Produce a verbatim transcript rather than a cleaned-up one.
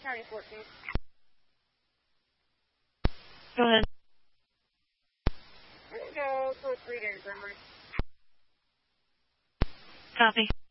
County fourteen. Go ahead. Go code three to infirmary. Copy.